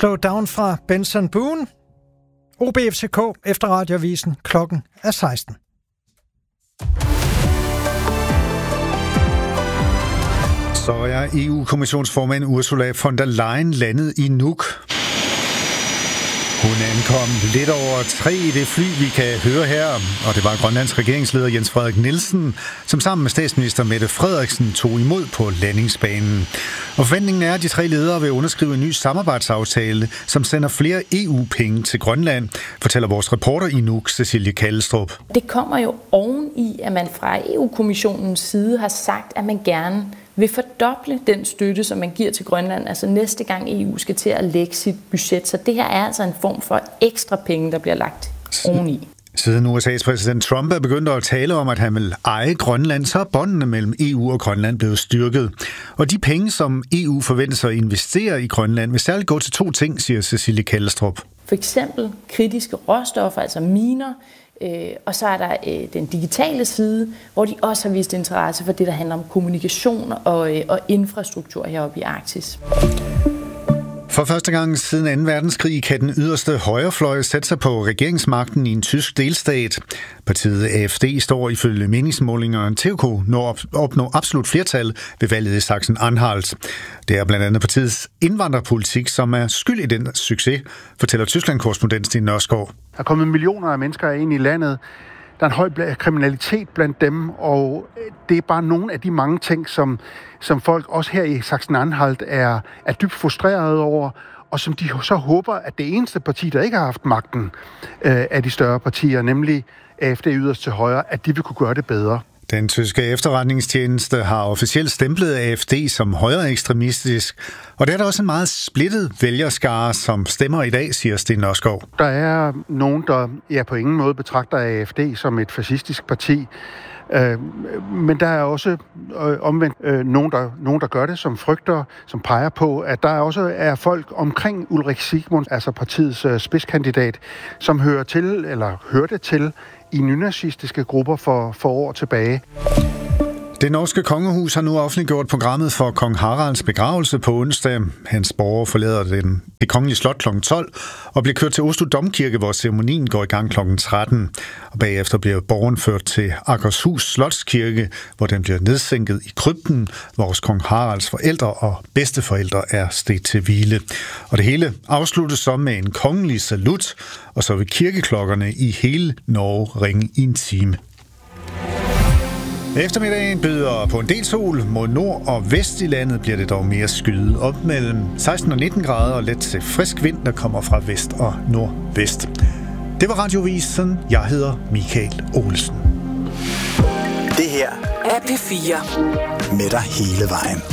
Slow Down fra Benson Boone. OB-FCK efter radioavisen. Klokken er 16. Så er EU-kommissionsformand Ursula von der Leyen landet i Nuuk. Hun ankom lidt over 3 i det fly, vi kan høre her, og det var Grønlands regeringsleder Jens Frederik Nielsen, som sammen med statsminister Mette Frederiksen tog imod på landingsbanen. Og forventningen er, at de 3 ledere vil underskrive en ny samarbejdsaftale, som sender flere EU-penge til Grønland, fortæller vores reporter i Nuuk, Cecilie Kallestrup. Det kommer jo oven i, at man fra EU-kommissionens side har sagt, at man gerne vil fordoble den støtte, som man giver til Grønland, altså næste gang EU skal til at lægge sit budget. Så det her er altså en form for ekstra penge, der bliver lagt oveni. Siden USA's præsident Trump er begyndt at tale om, at han vil eje Grønland, så er båndene mellem EU og Grønland blevet styrket. Og de penge, som EU forventer sig at investere i Grønland, vil særligt gå til 2 ting, siger Cecilie Kallestrup. For eksempel kritiske råstoffer, altså miner, og så er der den digitale side, hvor de også har vist interesse for det, der handler om kommunikation og infrastruktur heroppe i Arktis. For første gang siden 2. verdenskrig kan den yderste højrefløj sætte sig på regeringsmagten i en tysk delstat. Partiet AfD står ifølge meningsmålingerne til at kunne opnå absolut flertal ved valget i Sachsen-Anhalt. Det er blandt andet partiets indvandrerpolitik, som er skyld i den succes, fortæller Tyskland-korrespondent Sten Nørskov. Der er kommet millioner af mennesker ind i landet. Der er en høj kriminalitet blandt dem, og det er bare nogle af de mange ting, som folk også her i Sachsen-Anhalt er dybt frustrerede over, og som de så håber, at det eneste parti, der ikke har haft magten af de større partier, nemlig AfD yderst til højre, at de vil kunne gøre det bedre. Den tyske efterretningstjeneste har officielt stemplet AfD som højreekstremistisk, og det er der også en meget splittet vælgerskare, som stemmer i dag, siger Sten Nørskov. Der er nogen, der på ingen måde betragter AfD som et fascistisk parti, men der er også omvendt nogen, der gør det, som frygter, som peger på, at der også er folk omkring Ulrik Sigmund, altså partiets spidskandidat, som hørte til i nynazistiske grupper for år tilbage. Det norske kongehus har nu offentliggjort programmet for kong Haralds begravelse på onsdag. Hans borger forlader det kongelige slot kl. 12 og bliver kørt til Oslo Domkirke, hvor ceremonien går i gang kl. 13. Og bagefter bliver borgeren ført til Akershus Slotskirke, hvor den bliver nedsænket i krypten, hvor kong Haralds forældre og bedsteforældre er stedt til hvile. Og det hele afsluttes så med en kongelig salut, og så vil kirkeklokkerne i hele Norge ringe i en time. Eftermiddagen byder på en del sol. Mod nord og vest i landet bliver det dog mere skyet. Op mellem 16 og 19 grader og let til frisk vind, der kommer fra vest og nordvest. Det var Radiovisen. Jeg hedder Michael Olsen. Det her er P4 med dig hele vejen.